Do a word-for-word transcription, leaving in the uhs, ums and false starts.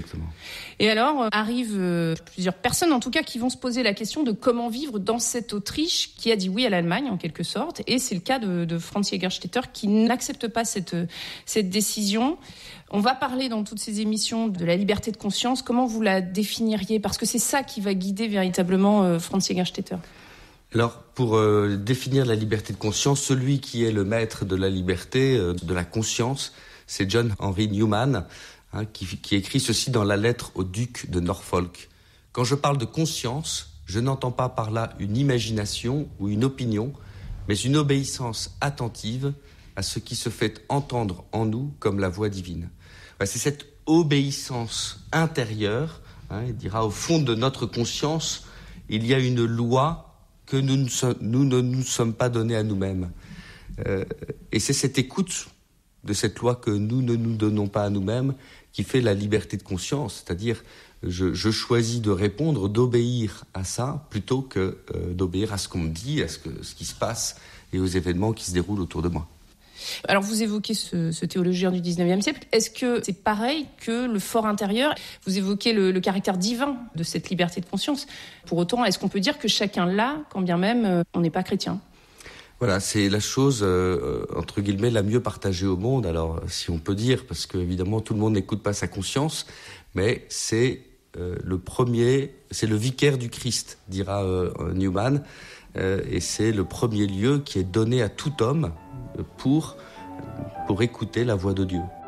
Exactement. Et alors, euh, arrivent euh, plusieurs personnes, en tout cas, qui vont se poser la question de comment vivre dans cette Autriche qui a dit oui à l'Allemagne, en quelque sorte. Et c'est le cas de, de Franz Jägerstätter qui n'accepte pas cette, cette décision. On va parler dans toutes ces émissions de la liberté de conscience. Comment vous la définiriez ? Parce que c'est ça qui va guider véritablement euh, Franz Jägerstätter. Alors, pour euh, définir la liberté de conscience, celui qui est le maître de la liberté, euh, de la conscience, c'est John Henry Newman, hein, qui, qui écrit ceci dans la lettre au duc de Norfolk. « Quand je parle de conscience, je n'entends pas par là une imagination ou une opinion, mais une obéissance attentive à ce qui se fait entendre en nous comme la voix divine. » C'est cette obéissance intérieure, hein, il dira au fond de notre conscience, il y a une loi que nous ne, so- nous ne nous sommes pas donnés à nous-mêmes. Euh, et c'est cette écoute de cette loi que nous ne nous donnons pas à nous-mêmes qui fait la liberté de conscience, c'est-à-dire je, je choisis de répondre, d'obéir à ça plutôt que euh, d'obéir à ce qu'on me dit, à ce, que, ce qui se passe et aux événements qui se déroulent autour de moi. Alors vous évoquez ce, ce théologien du dix-neuvième siècle. Est-ce que c'est pareil que le fort intérieur ? Vous évoquez le, le caractère divin de cette liberté de conscience. Pour autant, est-ce qu'on peut dire que chacun l'a, quand bien même euh, on n'est pas chrétien ? Voilà, c'est la chose, euh, entre guillemets, la mieux partagée au monde. Alors, si on peut dire, parce que évidemment tout le monde n'écoute pas sa conscience, mais c'est euh, le premier, c'est le vicaire du Christ, dira euh, Newman, euh, et c'est le premier lieu qui est donné à tout homme pour, pour écouter la voix de Dieu.